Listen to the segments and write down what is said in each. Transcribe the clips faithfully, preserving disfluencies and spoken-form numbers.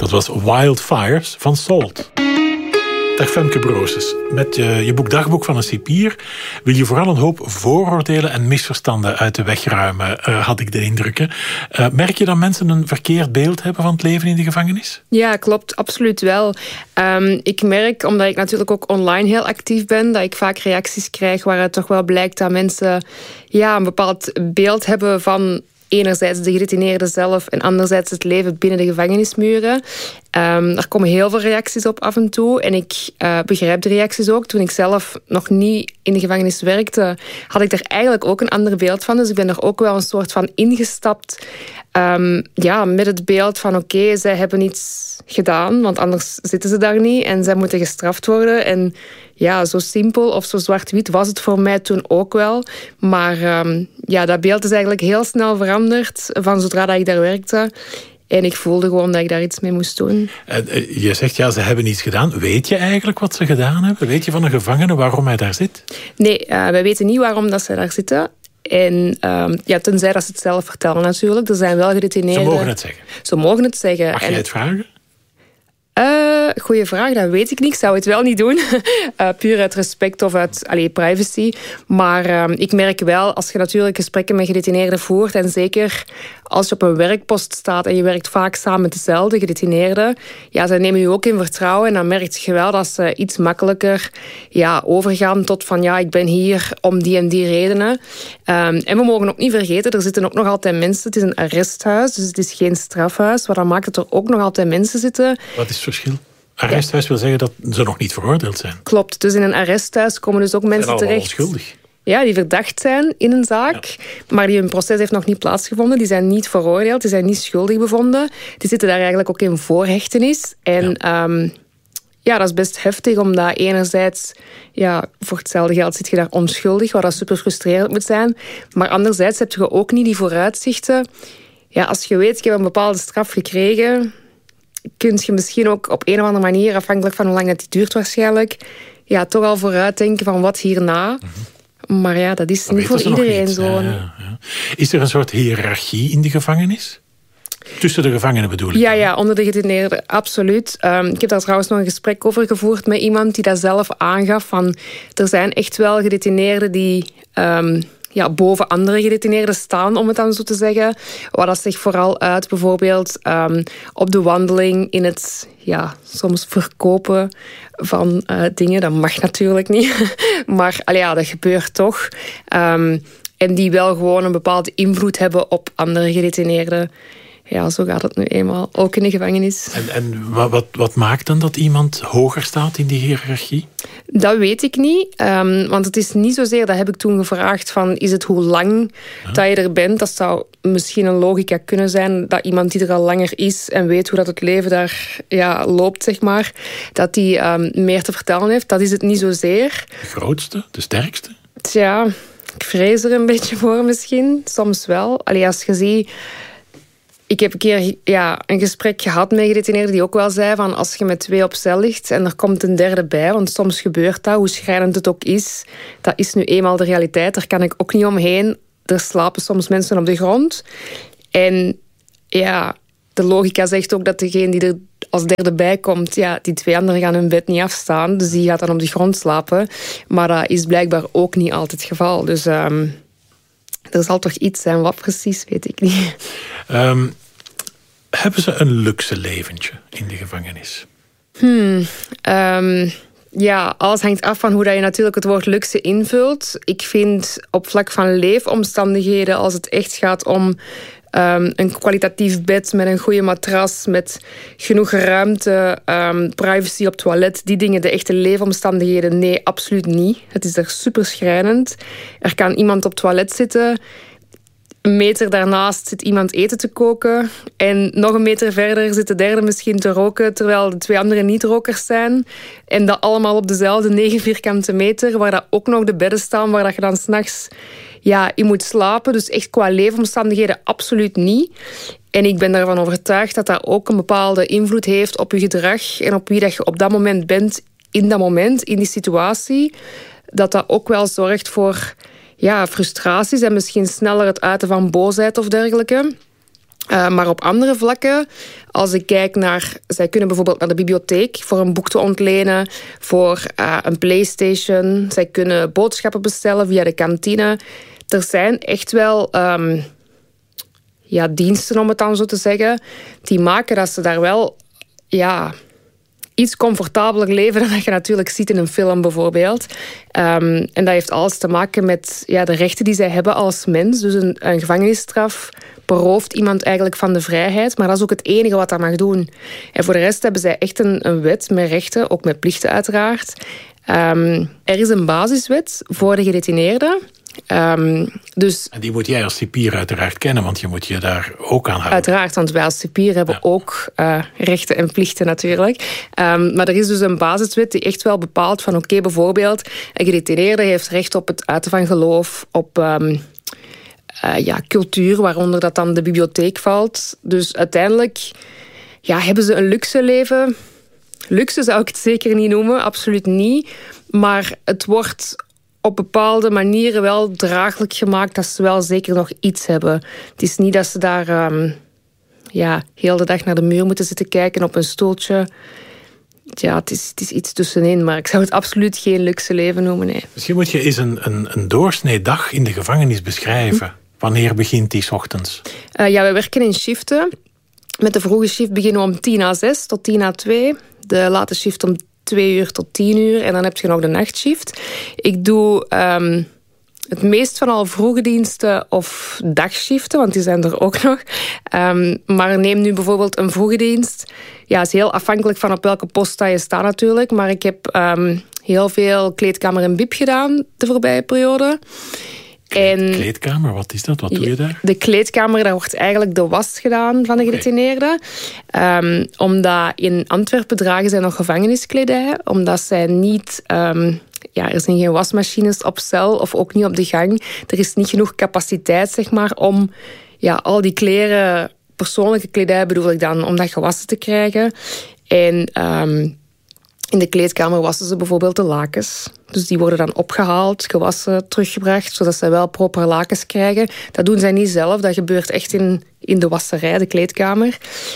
Dat was Wildfires van Salt. Dag Femke Brooses. Met je, je boek Dagboek van een cipier wil je vooral een hoop vooroordelen en misverstanden uit de weg ruimen, uh, had ik de indruk. Uh, merk je dat mensen een verkeerd beeld hebben van het leven in de gevangenis? Ja, klopt. Absoluut wel. Um, ik merk, omdat ik natuurlijk ook online heel actief ben, dat ik vaak reacties krijg waaruit toch wel blijkt dat mensen ja, een bepaald beeld hebben van enerzijds de gedetineerden zelf en anderzijds het leven binnen de gevangenismuren. Um, er komen heel veel reacties op af en toe. En ik uh, begrijp de reacties ook. Toen ik zelf nog niet in de gevangenis werkte, had ik er eigenlijk ook een ander beeld van. Dus ik ben er ook wel een soort van ingestapt. Um, ja, met het beeld van oké, okay, zij hebben iets gedaan, want anders zitten ze daar niet. En zij moeten gestraft worden. En ja, zo simpel of zo zwart-wit was het voor mij toen ook wel. Maar um, ja, dat beeld is eigenlijk heel snel veranderd van zodra dat ik daar werkte. En ik voelde gewoon dat ik daar iets mee moest doen. Je zegt, ja, ze hebben iets gedaan. Weet je eigenlijk wat ze gedaan hebben? Weet je van een gevangene waarom hij daar zit? Nee, uh, wij weten niet waarom dat ze daar zitten. En um, ja, tenzij dat ze het zelf vertellen natuurlijk. Er zijn wel gedetineerden. Ze mogen het zeggen? Ze mogen het zeggen. Mag jij het vragen? Uh, goeie vraag, dat weet ik niet. Ik zou het wel niet doen. Uh, puur uit respect of uit allee, privacy. Maar uh, ik merk wel, als je natuurlijk gesprekken met gedetineerden voert, en zeker als je op een werkpost staat en je werkt vaak samen met dezelfde gedetineerden, ja, zij nemen je ook in vertrouwen en dan merk je wel dat ze iets makkelijker ja, overgaan tot van ja, ik ben hier om die en die redenen. Um, en we mogen ook niet vergeten, er zitten ook nog altijd mensen. Het is een arresthuis, dus het is geen strafhuis. Wat dan maakt dat er ook nog altijd mensen zitten. Wat is het verschil? Arresthuis wil zeggen dat ze nog niet veroordeeld zijn. Klopt, dus in een arresthuis komen dus ook mensen zijn terecht. Onschuldig. Ja, die verdacht zijn in een zaak, ja. Maar die hun proces heeft nog niet plaatsgevonden. Die zijn niet veroordeeld, die zijn niet schuldig bevonden. Die zitten daar eigenlijk ook in voorhechtenis. En ja, um, ja dat is best heftig, omdat enerzijds, ja, voor hetzelfde geld zit je daar onschuldig, wat dat super frustrerend moet zijn. Maar anderzijds heb je ook niet die vooruitzichten. Ja, als je weet, ik heb een bepaalde straf gekregen, kun je misschien ook op een of andere manier, afhankelijk van hoe lang het duurt waarschijnlijk, ja, toch al vooruitdenken van wat hierna. Mm-hmm. Maar ja, dat is dat niet voor iedereen zo. Ja, ja. Is er een soort hiërarchie in de gevangenis? Tussen de gevangenen bedoel ik? Ja, ja, onder de gedetineerden, absoluut. Um, ik heb daar trouwens nog een gesprek over gevoerd met iemand die dat zelf aangaf. Van, er zijn echt wel gedetineerden die Um, ja, boven andere gedetineerden staan, om het dan zo te zeggen. Wat dat zich vooral uit bijvoorbeeld um, op de wandeling, in het ja, soms verkopen van uh, dingen. Dat mag natuurlijk niet. Maar allee, ja, dat gebeurt toch. Um, en die wel gewoon een bepaalde invloed hebben op andere gedetineerden. Ja, zo gaat het nu eenmaal. Ook in de gevangenis. En, en wat, wat, wat maakt dan dat iemand hoger staat in die hiërarchie? Dat weet ik niet. Um, want het is niet zozeer, dat heb ik toen gevraagd, van is het hoe lang ja. dat je er bent. Dat zou misschien een logica kunnen zijn. Dat iemand die er al langer is en weet hoe dat het leven daar ja, loopt, zeg maar. Dat die um, meer te vertellen heeft. Dat is het niet zozeer. De grootste? De sterkste? Tja, ik vrees er een beetje voor misschien. Soms wel. Allee, als je ziet, ik heb een keer ja, een gesprek gehad met gedetineerden die ook wel zei van als je met twee op cel ligt en er komt een derde bij, want soms gebeurt dat, hoe schrijnend het ook is, dat is nu eenmaal de realiteit, daar kan ik ook niet omheen. Er slapen soms mensen op de grond. En ja, de logica zegt ook dat degene die er als derde bij komt, ja, die twee anderen gaan hun bed niet afstaan, dus die gaat dan op de grond slapen. Maar dat is blijkbaar ook niet altijd het geval. Dus Um, er zal toch iets zijn, wat precies, weet ik niet. Um, hebben ze een luxe leventje in de gevangenis? Hmm, um, ja, alles hangt af van hoe dat je natuurlijk het woord luxe invult. Ik vind op vlak van leefomstandigheden, als het echt gaat om Um, een kwalitatief bed met een goede matras, met genoeg ruimte, um, privacy op toilet, die dingen, de echte leefomstandigheden, nee, absoluut niet. Het is er super schrijnend. Er kan iemand op toilet zitten, een meter daarnaast zit iemand eten te koken en nog een meter verder zit de derde misschien te roken, terwijl de twee anderen niet-rokers zijn. En dat allemaal op dezelfde negen vierkante meter, waar dat ook nog de bedden staan, waar dat je dan 's nachts ja, je moet slapen. Dus echt qua leefomstandigheden absoluut niet. En ik ben ervan overtuigd dat dat ook een bepaalde invloed heeft op je gedrag en op wie dat je op dat moment bent, in dat moment, in die situatie. Dat dat ook wel zorgt voor ja, frustraties en misschien sneller het uiten van boosheid of dergelijke. Uh, maar op andere vlakken, als ik kijk naar... Zij kunnen bijvoorbeeld naar de bibliotheek voor een boek te ontlenen, voor uh, een PlayStation. Zij kunnen boodschappen bestellen via de kantine. Er zijn echt wel um, ja, diensten, om het dan zo te zeggen, die maken dat ze daar wel ja, iets comfortabeler leven dan dat je natuurlijk ziet in een film bijvoorbeeld. Um, en dat heeft alles te maken met ja, de rechten die zij hebben als mens. Dus een, een gevangenisstraf berooft iemand eigenlijk van de vrijheid, maar dat is ook het enige wat dat mag doen. En voor de rest hebben zij echt een, een wet met rechten, ook met plichten uiteraard. Um, er is een basiswet voor de gedetineerden. Um, dus, en die moet jij als cipier uiteraard kennen, want je moet je daar ook aan houden. Uiteraard, want wij als cipier hebben ja. ook uh, rechten en plichten natuurlijk. Um, maar er is dus een basiswet die echt wel bepaalt van oké, okay, bijvoorbeeld, een gedetineerde heeft recht op het uiten van geloof, op um, uh, ja, cultuur, waaronder dat dan de bibliotheek valt. Dus uiteindelijk ja, hebben ze een luxe leven. Luxe zou ik het zeker niet noemen, absoluut niet. Maar het wordt op bepaalde manieren wel draaglijk gemaakt dat ze wel zeker nog iets hebben. Het is niet dat ze daar um, ja, heel de dag naar de muur moeten zitten kijken op een stoeltje. Ja, het is, het is iets tussenin, maar ik zou het absoluut geen luxe leven noemen. Nee. Misschien moet je eens een, een, een doorsnee dag in de gevangenis beschrijven. Hm? Wanneer begint die 's ochtends? Uh, ja, we werken in shiften. Met de vroege shift beginnen we om tien à zes tot tien à twee. De late shift om twee uur tot tien uur. En dan heb je nog de nachtshift. Ik doe um, het meest van al vroege diensten of dagshiften, want die zijn er ook nog. Um, maar neem nu bijvoorbeeld een vroege dienst. Ja, het is heel afhankelijk van op welke post dat je staat natuurlijk. Maar ik heb um, heel veel kleedkamer en bib gedaan de voorbije periode. En kleedkamer, wat is dat? Wat doe je daar? De kleedkamer, daar wordt eigenlijk de was gedaan van de gedetineerden. Okay. Um, omdat in Antwerpen dragen zij nog gevangeniskledij. Omdat zij niet... Um, ja, er zijn geen wasmachines op cel of ook niet op de gang. Er is niet genoeg capaciteit, zeg maar, om ja, al die kleren, persoonlijke kledij bedoel ik dan, om dat gewassen te krijgen. En um, in de kleedkamer wassen ze bijvoorbeeld de lakens. Dus die worden dan opgehaald, gewassen, teruggebracht, zodat ze wel proper lakens krijgen. Dat doen zij niet zelf, dat gebeurt echt in, in de wasserij, de kleedkamer.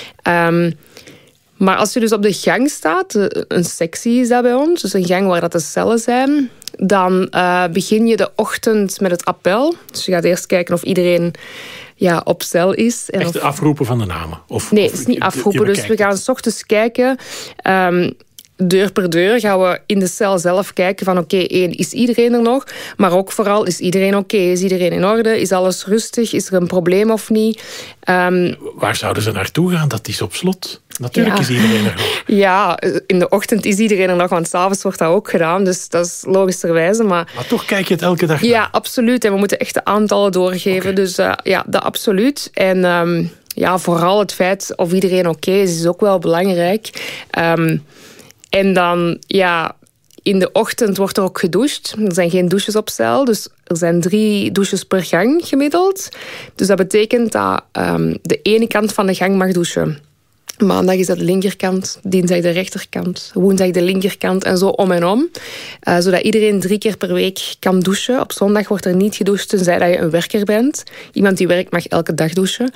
Um, maar als je dus op de gang staat, een sectie is dat bij ons, dus een gang waar dat de cellen zijn, dan uh, begin je de ochtend met het appel. Dus je gaat eerst kijken of iedereen ja, op cel is. En echt of... afroepen van de namen? Of, nee, of, het is niet afroepen. Dus we gaan 's ochtends kijken. Um, Deur per deur gaan we in de cel zelf kijken van oké, okay, één, is iedereen er nog? Maar ook vooral, is iedereen oké? Okay? Is iedereen in orde? Is alles rustig? Is er een probleem of niet? Um, Waar zouden ze naartoe gaan? Dat is op slot. Natuurlijk ja. is iedereen er nog. Ja, in de ochtend is iedereen er nog, want 's avonds wordt dat ook gedaan. Dus dat is logischerwijze. Maar, maar toch kijk je het elke dag naar? Ja, absoluut. En we moeten echt de aantallen doorgeven. Okay. Dus uh, ja, dat absoluut. En um, ja, vooral het feit of iedereen oké okay is, is ook wel belangrijk. Um, En dan, ja, in de ochtend wordt er ook gedoucht. Er zijn geen douches op cel, dus er zijn drie douches per gang gemiddeld. Dus dat betekent dat um, de ene kant van de gang mag douchen. Maandag is dat de linkerkant, dinsdag de rechterkant, woensdag de linkerkant en zo om en om. Uh, zodat iedereen drie keer per week kan douchen. Op zondag wordt er niet gedoucht, tenzij dat je een werker bent. Iemand die werkt mag elke dag douchen.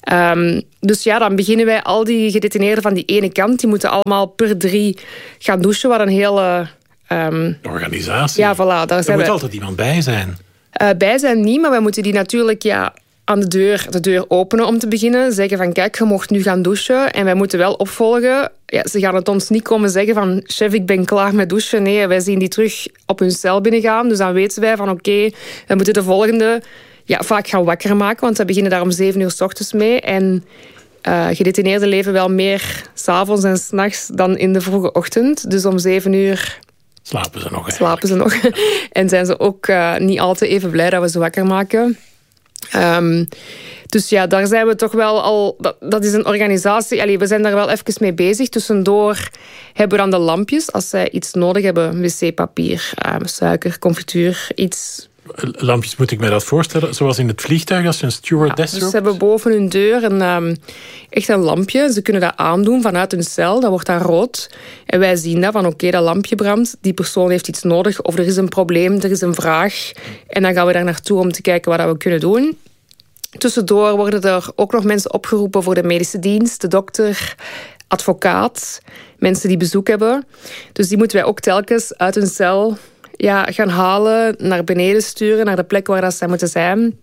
Um, dus ja, dan beginnen wij al die gedetineerden van die ene kant. Die moeten allemaal per drie gaan douchen, wat een hele... Um, organisatie. Ja, voilà. Daar er zijn moet we... altijd iemand bij zijn. Uh, bij zijn niet, maar wij moeten die natuurlijk... ja. aan de deur, de deur openen om te beginnen. Zeggen van, kijk, je mocht nu gaan douchen. En wij moeten wel opvolgen. Ja, ze gaan het ons niet komen zeggen van, chef, ik ben klaar met douchen. Nee, wij zien die terug op hun cel binnengaan. Dus dan weten wij van, oké, okay, we moeten de volgende ja, vaak gaan wakker maken. Want we beginnen daar om zeven uur 's ochtends mee. En uh, gedetineerden leven wel meer 's avonds en 's nachts dan in de vroege ochtend. Dus om zeven uur... Slapen ze nog eigenlijk. Slapen ze nog. En zijn ze ook uh, niet altijd even blij dat we ze wakker maken. Um, dus ja, daar zijn we toch wel al... Dat, dat is een organisatie... Allee, we zijn daar wel even mee bezig. Tussendoor hebben we dan de lampjes. Als zij iets nodig hebben, wc-papier, um, suiker, confituur, iets... Lampjes, moet ik mij dat voorstellen? Zoals in het vliegtuig, als je een stewardess ja, dus ze hebben boven hun deur een, um, echt een lampje. Ze kunnen dat aandoen vanuit hun cel. Dat wordt dan rood. En wij zien dat van oké, okay, dat lampje brandt. Die persoon heeft iets nodig. Of er is een probleem, er is een vraag. En dan gaan we daar naartoe om te kijken wat we kunnen doen. Tussendoor worden er ook nog mensen opgeroepen voor de medische dienst, de dokter, advocaat, mensen die bezoek hebben. Dus die moeten wij ook telkens uit hun cel ja, gaan halen, naar beneden sturen, naar de plek waar dat zij moeten zijn.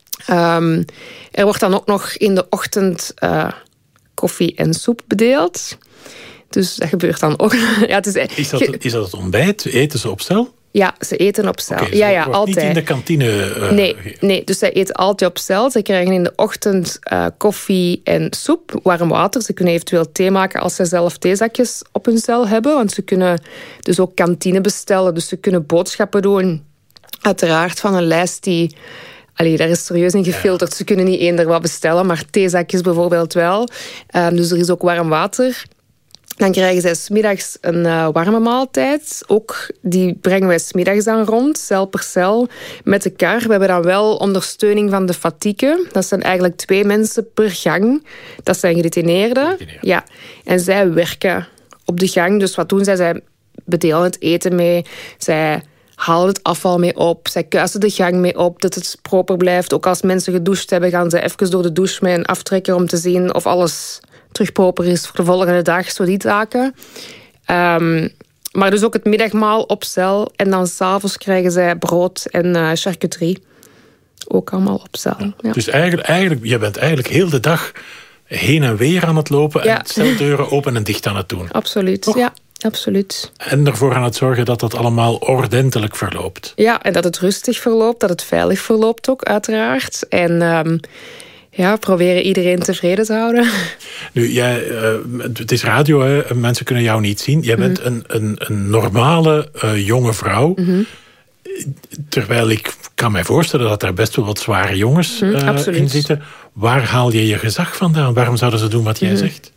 Um, er wordt dan ook nog in de ochtend uh, koffie en soep bedeeld. Dus dat gebeurt dan ook. Ja, het is, is, dat, is dat het ontbijt? Eten ze op cel? Ja, ze eten op cel. Okay, ja, ja, altijd. Niet in de kantine? Uh, nee, nee, dus zij eten altijd op cel. Ze krijgen in de ochtend uh, koffie en soep, warm water. Ze kunnen eventueel thee maken als ze zelf theezakjes op hun cel hebben. Want ze kunnen dus ook kantine bestellen. Dus ze kunnen boodschappen doen. Uiteraard van een lijst die... Allee, daar is serieus in gefilterd. Ja. Ze kunnen niet eender wat bestellen, maar theezakjes bijvoorbeeld wel. Um, dus er is ook warm water. Dan krijgen zij 's middags een uh, warme maaltijd. Ook die brengen wij 's middags dan rond, cel per cel, met de kar. We hebben dan wel ondersteuning van de fatieken. Dat zijn eigenlijk twee mensen per gang. Dat zijn gedetineerden. Ja. En zij werken op de gang. Dus wat doen zij? Zij bedelen het eten mee. Zij halen het afval mee op. Zij kuisen de gang mee op, dat het proper blijft. Ook als mensen gedoucht hebben, gaan ze even door de douche met een aftrekker om te zien of alles terug proper is voor de volgende dag, zo die taken. Um, maar dus ook het middagmaal op cel. En dan 's avonds krijgen zij brood en uh, charcuterie. Ook allemaal op cel. Ja. Ja. Dus eigenlijk, eigenlijk, je bent eigenlijk heel de dag heen en weer aan het lopen ja. en celdeuren open en dicht aan het doen. Absoluut, Toch? ja. Absoluut. En ervoor aan het zorgen dat dat allemaal ordentelijk verloopt. Ja, en dat het rustig verloopt, dat het veilig verloopt ook, uiteraard. En um, ja, proberen iedereen tevreden te houden. Nu, jij, uh, het is radio, hè? Mensen kunnen jou niet zien. Jij bent mm-hmm. een, een, een normale uh, jonge vrouw. Mm-hmm. Terwijl ik kan mij voorstellen dat er best wel wat zware jongens mm, uh, in zitten. Waar haal je je gezag vandaan? Waarom zouden ze doen wat jij mm-hmm. zegt?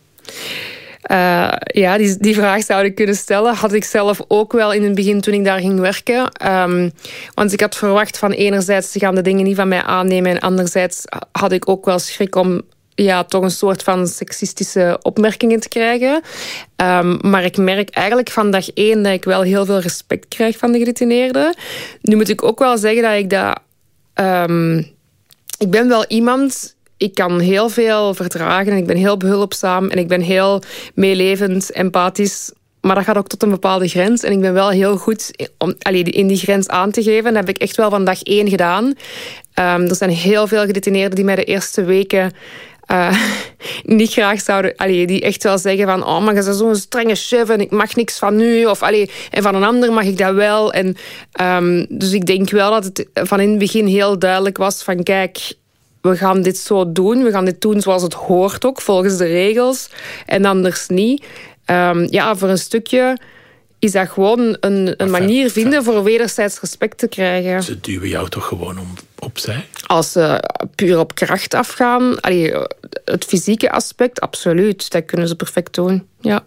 Uh, ja, die, die vraag zou ik kunnen stellen. Had ik zelf ook wel in het begin toen ik daar ging werken. Um, want ik had verwacht van enerzijds, ze gaan de dingen niet van mij aannemen. En anderzijds had ik ook wel schrik om ja, toch een soort van seksistische opmerkingen te krijgen. Um, maar ik merk eigenlijk van dag één dat ik wel heel veel respect krijg van de gedetineerden. Nu moet ik ook wel zeggen dat ik dat... Um, ik ben wel iemand... Ik kan heel veel verdragen en ik ben heel behulpzaam en ik ben heel meelevend, empathisch. Maar dat gaat ook tot een bepaalde grens. En ik ben wel heel goed om allee, in die grens aan te geven. Dat heb ik echt wel van dag één gedaan. Um, er zijn heel veel gedetineerden die mij de eerste weken uh, niet graag zouden... Allee, die echt wel zeggen van... Oh, maar je bent zo'n strenge chef en ik mag niks van u. Of, allee, en van een ander mag ik dat wel. En, um, dus ik denk wel dat het van in het begin heel duidelijk was van... Kijk... We gaan dit zo doen. We gaan dit doen zoals het hoort ook, volgens de regels. En anders niet. Um, ja, voor een stukje is dat gewoon een, een manier vinden voor wederzijds respect te krijgen. Ze duwen jou toch gewoon om, opzij? Als ze puur op kracht afgaan. Allee, het fysieke aspect, absoluut. Dat kunnen ze perfect doen, ja.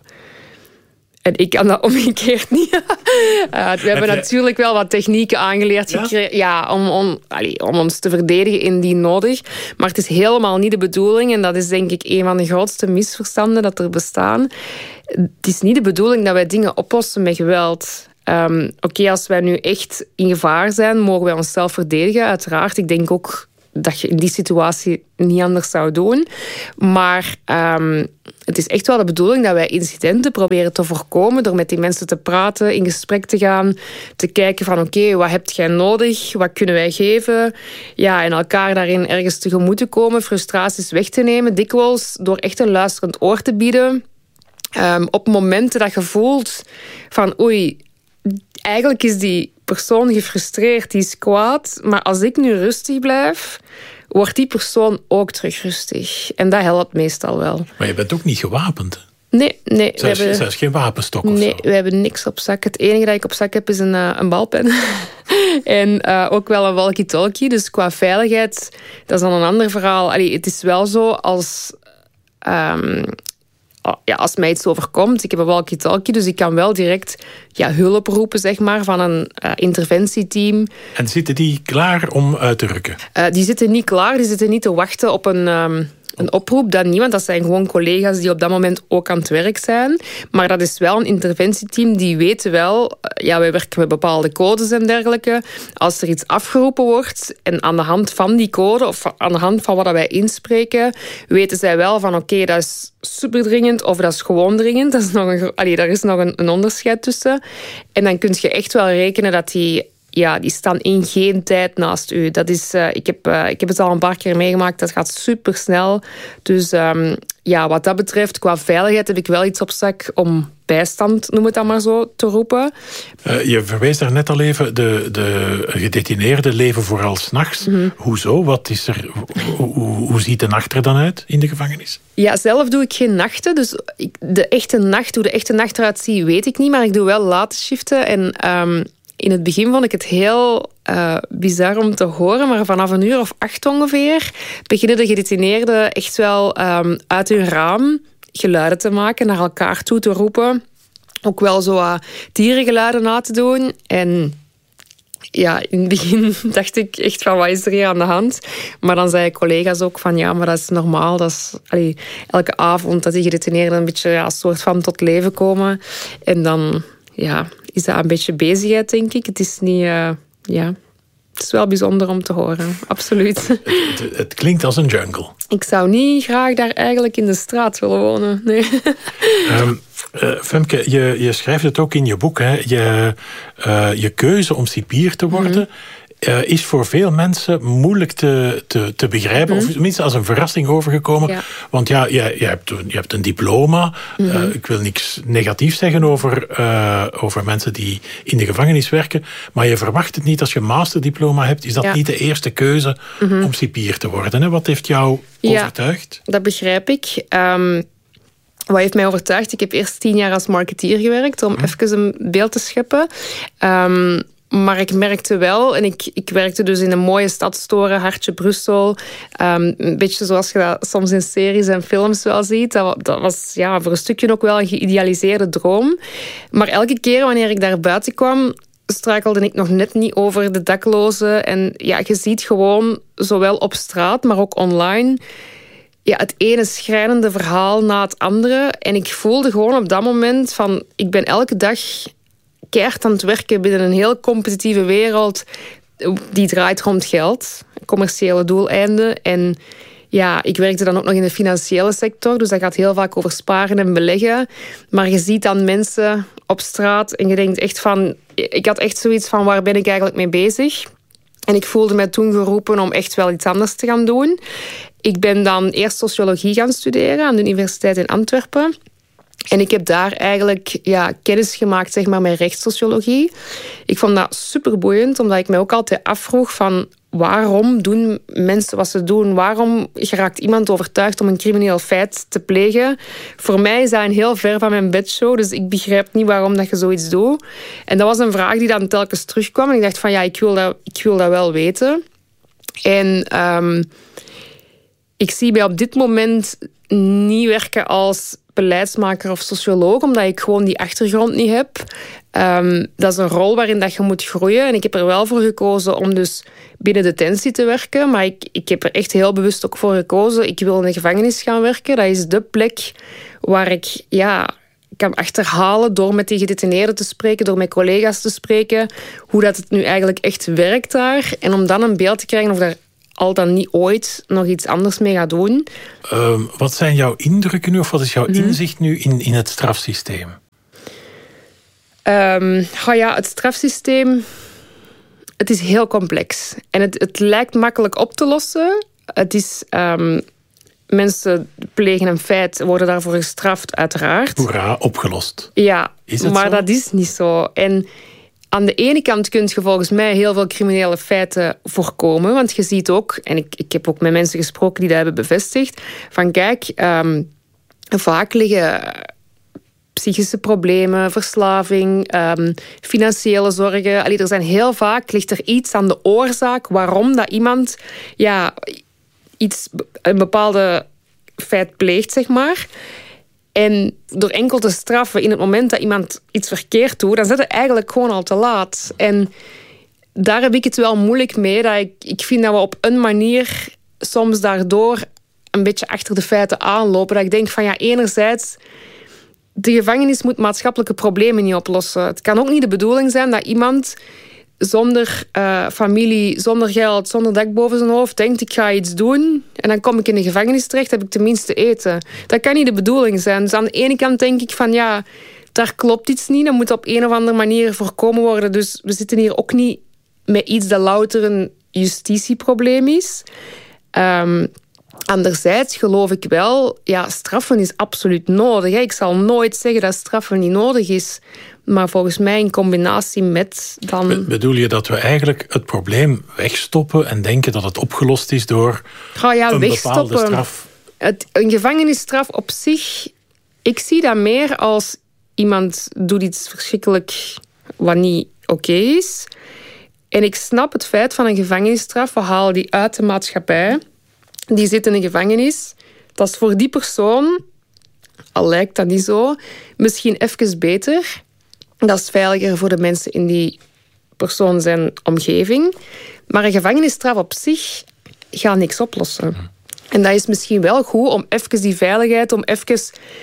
En ik kan dat omgekeerd niet. uh, we hebben natuurlijk wel wat technieken aangeleerd ja? gekregen, ja, om, om, allee, om ons te verdedigen indien nodig. Maar het is helemaal niet de bedoeling. En dat is denk ik een van de grootste misverstanden dat er bestaan. Het is niet de bedoeling dat wij dingen oplossen met geweld. Um, Oké, okay, als wij nu echt in gevaar zijn, mogen wij onszelf verdedigen. Uiteraard, ik denk ook dat je in die situatie niet anders zou doen. Maar um, het is echt wel de bedoeling dat wij incidenten proberen te voorkomen door met die mensen te praten, in gesprek te gaan, te kijken van oké, okay, wat heb jij nodig? Wat kunnen wij geven? Ja, en elkaar daarin ergens tegemoet te komen, frustraties weg te nemen, dikwijls door echt een luisterend oor te bieden. Um, op momenten dat je voelt van oei, eigenlijk is die persoon gefrustreerd, die is kwaad, maar als ik nu rustig blijf, wordt die persoon ook terug rustig. En dat helpt meestal wel. Maar je bent ook niet gewapend? Nee, nee. Zij is, hebben, is geen wapenstok of nee, zo? we hebben niks op zak. Het enige dat ik op zak heb is een, uh, een balpen. en uh, ook wel een walkie-talkie. Dus qua veiligheid, dat is dan een ander verhaal. Allee, het is wel zo als... Um, ja, als mij iets overkomt, ik heb een walkie-talkie, dus ik kan wel direct ja, hulp roepen, zeg maar, van een uh, interventieteam. En zitten die klaar om uit te rukken? Uh, die zitten niet klaar, die zitten niet te wachten op een, um, een oproep dan niet, want dat zijn gewoon collega's die op dat moment ook aan het werk zijn. Maar dat is wel een interventieteam die weten wel, ja, wij werken met bepaalde codes en dergelijke. Als er iets afgeroepen wordt en aan de hand van die code of aan de hand van wat wij inspreken, weten zij wel van oké, okay, dat is superdringend of dat is gewoon dringend. Dat is nog een, allee, daar is nog een, een onderscheid tussen. En dan kun je echt wel rekenen dat die Ja, die staan in geen tijd naast u. Dat is, uh, ik, heb, uh, ik heb het al een paar keer meegemaakt. Dat gaat supersnel. Dus um, ja, wat dat betreft, qua veiligheid heb ik wel iets op zak om bijstand, noem het dan maar zo, te roepen. Uh, je verwees daar net al even, de, de gedetineerden leven vooral 's nachts. Mm-hmm. Hoezo? Wat is er, hoe, hoe, hoe ziet de nacht er dan uit in de gevangenis? Ja, zelf doe ik geen nachten. Dus ik, de echte nacht, hoe de echte nacht eruit ziet, weet ik niet. Maar ik doe wel late shiften. En um, in het begin vond ik het heel uh, bizar om te horen, maar vanaf een uur of acht ongeveer beginnen de gedetineerden echt wel um, uit hun raam geluiden te maken, naar elkaar toe te roepen. Ook wel zo uh, dierengeluiden na te doen. En ja, in het begin dacht ik echt van, wat is er hier aan de hand? Maar dan zeiden collega's ook van, ja, maar dat is normaal. Dat is allee, elke avond dat die gedetineerden een beetje ja, soort van tot leven komen. En dan ja, is dat een beetje bezigheid, denk ik. Het is niet, uh, ja, het is wel bijzonder om te horen, absoluut. Het, het, het klinkt als een jungle. Ik zou niet graag daar eigenlijk in de straat willen wonen, nee. Um, uh, Femke, je, je schrijft het ook in je boek, hè? Je, uh, je keuze om cipier te worden, mm-hmm. Uh, is voor veel mensen moeilijk te, te, te begrijpen. Mm-hmm. Of tenminste als een verrassing overgekomen. Ja. Want ja, je, je, hebt, je hebt een diploma. Mm-hmm. Uh, ik wil niks negatiefs zeggen over, uh, over mensen die in de gevangenis werken. Maar je verwacht het niet als je een masterdiploma hebt. Is dat ja. niet de eerste keuze mm-hmm. om cipier te worden? Hè? Wat heeft jou ja, overtuigd? Dat begrijp ik. Um, wat heeft mij overtuigd? Ik heb eerst tien jaar als marketeer gewerkt. Om mm-hmm. even een beeld te scheppen. Um, Maar ik merkte wel, en ik, ik werkte dus in een mooie stadstoren, Hartje Brussel. Um, een beetje zoals je dat soms in series en films wel ziet. Dat, dat was ja, voor een stukje ook wel een geïdealiseerde droom. Maar elke keer wanneer ik daar buiten kwam, struikelde ik nog net niet over de daklozen. En ja, je ziet gewoon, zowel op straat, maar ook online, ja, het ene schrijnende verhaal na het andere. En ik voelde gewoon op dat moment van, ik ben elke dag keihard aan het werken binnen een heel competitieve wereld die draait rond geld, commerciële doeleinden. En ja, ik werkte dan ook nog in de financiële sector, dus dat gaat heel vaak over sparen en beleggen. Maar je ziet dan mensen op straat en je denkt echt van, ik had echt zoiets van, waar ben ik eigenlijk mee bezig? En ik voelde mij toen geroepen om echt wel iets anders te gaan doen. Ik ben dan eerst sociologie gaan studeren aan de Universiteit in Antwerpen. En ik heb daar eigenlijk ja, kennis gemaakt zeg maar, met rechtssociologie. Ik vond dat superboeiend, omdat ik me ook altijd afvroeg van, waarom doen mensen wat ze doen? Waarom geraakt iemand overtuigd om een crimineel feit te plegen? Voor mij is dat een heel ver van mijn bedshow, dus ik begrijp niet waarom dat je zoiets doet. En dat was een vraag die dan telkens terugkwam. En ik dacht van, ja, ik wil dat, ik wil dat wel weten. En um, ik zie mij op dit moment niet werken als beleidsmaker of socioloog, omdat ik gewoon die achtergrond niet heb. Um, dat is een rol waarin dat je moet groeien. En ik heb er wel voor gekozen om dus binnen detentie te werken. Maar ik, ik heb er echt heel bewust ook voor gekozen. Ik wil in de gevangenis gaan werken. Dat is de plek waar ik ja, kan achterhalen door met die gedetineerden te spreken, door met collega's te spreken, hoe dat het nu eigenlijk echt werkt daar. En om dan een beeld te krijgen of daar al dan niet ooit nog iets anders mee gaat doen. Um, wat zijn jouw indrukken nu, of wat is jouw mm-hmm. inzicht nu in, in het strafsysteem? Um, oh ja, het strafsysteem, het is heel complex. En het, het lijkt makkelijk op te lossen. Het is, um, mensen plegen een feit, worden daarvoor gestraft, uiteraard. Hoera, opgelost. Ja, is het maar zo? Dat is niet zo. En aan de ene kant kun je volgens mij heel veel criminele feiten voorkomen. Want je ziet ook, en ik, ik heb ook met mensen gesproken die dat hebben bevestigd, van kijk, um, vaak liggen psychische problemen, verslaving, um, financiële zorgen. Allee, er zijn heel vaak, ligt er iets aan de oorzaak waarom dat iemand ja, iets, een bepaalde feit pleegt, zeg maar. En door enkel te straffen in het moment dat iemand iets verkeerd doet, dan zit het eigenlijk gewoon al te laat. En daar heb ik het wel moeilijk mee. Dat ik, ik vind dat we op een manier soms daardoor een beetje achter de feiten aanlopen. Dat ik denk van ja, enerzijds, de gevangenis moet maatschappelijke problemen niet oplossen. Het kan ook niet de bedoeling zijn dat iemand zonder uh, familie, zonder geld, zonder dak boven zijn hoofd denkt ik ga iets doen en dan kom ik in de gevangenis terecht, heb ik tenminste eten. Dat kan niet de bedoeling zijn. Dus aan de ene kant denk ik van ja, daar klopt iets niet. Dat moet op een of andere manier voorkomen worden. Dus we zitten hier ook niet met iets dat louter een justitieprobleem is. Um, anderzijds geloof ik wel, ja, straffen is absoluut nodig. Hè. Ik zal nooit zeggen dat straffen niet nodig is. Maar volgens mij in combinatie met dan... Be- bedoel je dat we eigenlijk het probleem wegstoppen en denken dat het opgelost is door oh ja, een wegstoppen. bepaalde straf? Het, een gevangenisstraf op zich, ik zie dat meer als iemand doet iets verschrikkelijk wat niet oké is. En ik snap het feit van een gevangenisstraf. We halen die uit de maatschappij. Die zit in een gevangenis. Dat is voor die persoon, al lijkt dat niet zo, misschien even beter. Dat is veiliger voor de mensen in die persoon zijn omgeving. Maar een gevangenisstraf op zich gaat niks oplossen. En dat is misschien wel goed om even die veiligheid, om even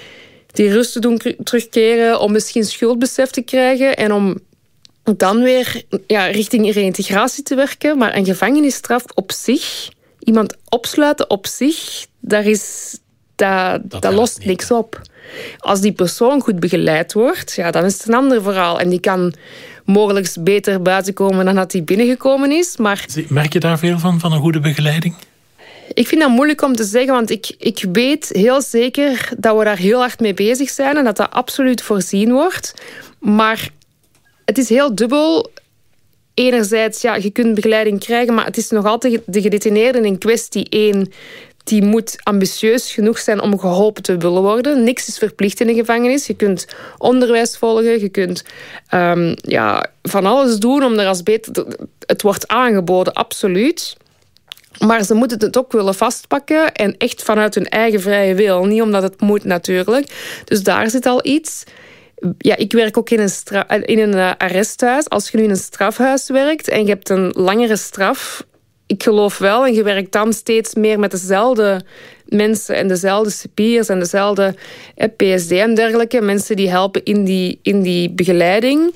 die rust te doen terugkeren, om misschien schuldbesef te krijgen en om dan weer ja, richting reïntegratie te werken. Maar een gevangenisstraf op zich, iemand opsluiten op zich, daar is, dat, dat, dat lost niet, niks op. Als die persoon goed begeleid wordt, ja, dan is het een ander verhaal. En die kan mogelijk beter buiten komen dan dat hij binnengekomen is. Maar merk je daar veel van, van een goede begeleiding? Ik vind dat moeilijk om te zeggen, want ik, ik weet heel zeker dat we daar heel hard mee bezig zijn en dat dat absoluut voorzien wordt. Maar het is heel dubbel. Enerzijds, ja, je kunt begeleiding krijgen, maar het is nog altijd de gedetineerde in kwestie. Één, die moet ambitieus genoeg zijn om geholpen te willen worden. Niks is verplicht in de gevangenis. Je kunt onderwijs volgen, je kunt um, ja, van alles doen om er als beter... Het wordt aangeboden, absoluut. Maar ze moeten het ook willen vastpakken en echt vanuit hun eigen vrije wil. Niet omdat het moet, natuurlijk. Dus daar zit al iets. Ja, ik werk ook in een, stra- in een uh, arresthuis. Als je nu in een strafhuis werkt en je hebt een langere straf, ik geloof wel, en je werkt dan steeds meer met dezelfde mensen en dezelfde cipiers en dezelfde eh, P S D en dergelijke, mensen die helpen in die, in die begeleiding,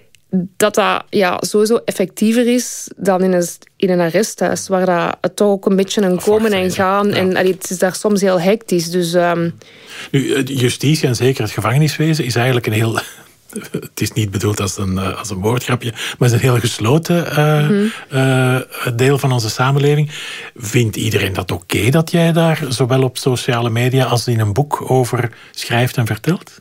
dat dat ja, sowieso effectiever is dan in een, in een arresthuis, waar dat het toch ook een beetje een komen en gaan. Ja. En allee, het is daar soms heel hectisch. Dus, um... nu, justitie en zeker het gevangeniswezen is eigenlijk een heel... Het is niet bedoeld als een, als een woordgrapje, maar het is een heel gesloten uh, mm-hmm. uh, deel van onze samenleving. Vindt iedereen dat oké okay, dat jij daar zowel op sociale media als in een boek over schrijft en vertelt?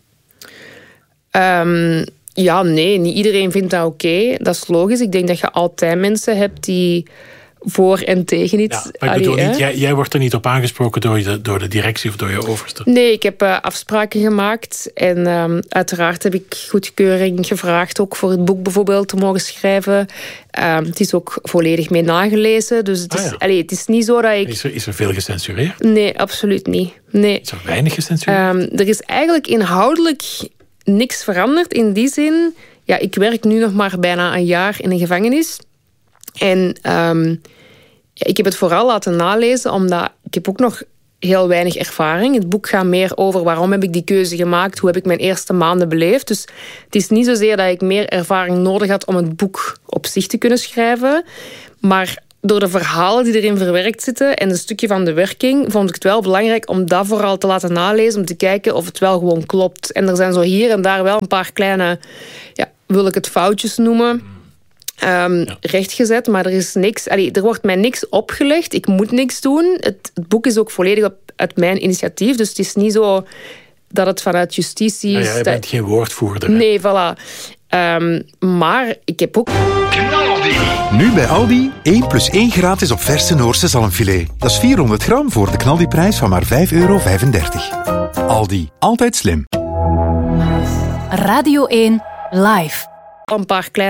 Um... Ja, nee, niet iedereen vindt dat oké. Okay. Dat is logisch. Ik denk dat je altijd mensen hebt die voor en tegen iets... Ja, maar ik bedoel niet, jij, jij wordt er niet op aangesproken door de, door de directie of door je overste? Nee, ik heb uh, afspraken gemaakt. En um, uiteraard heb ik goedkeuring gevraagd, ook voor het boek bijvoorbeeld, te mogen schrijven. Um, het is ook volledig mee nagelezen. Dus het is, ah, ja. allee, het is niet zo dat ik... Is er, is er veel gecensureerd? Nee, absoluut niet. Nee. Is er weinig gecensureerd? Um, er is eigenlijk inhoudelijk niks veranderd in die zin. Ja, ik werk nu nog maar bijna een jaar in een gevangenis. En um, ja, ik heb het vooral laten nalezen, omdat ik heb ook nog heel weinig ervaring. Het boek gaat meer over waarom heb ik die keuze gemaakt, hoe heb ik mijn eerste maanden beleefd. Dus het is niet zozeer dat ik meer ervaring nodig had om het boek op zich te kunnen schrijven. Maar door de verhalen die erin verwerkt zitten en een stukje van de werking, vond ik het wel belangrijk om dat vooral te laten nalezen, om te kijken of het wel gewoon klopt. En er zijn zo hier en daar wel een paar kleine, ja, wil ik het foutjes noemen, um, ja. rechtgezet, maar er is niks, allee, er wordt mij niks opgelegd, ik moet niks doen. Het, het boek is ook volledig op, uit mijn initiatief, dus het is niet zo dat het vanuit justitie is. Ja, ja, je bent dat... geen woordvoerder. Hè? Nee, voilà. Um, maar ik heb ook... Nu bij Aldi, één plus één gratis op verse Noorse zalmfilet. Dat is vierhonderd gram voor de knaldiprijs van maar vijf euro vijfendertig. Aldi, altijd slim. Radio één, live. Een paar kleine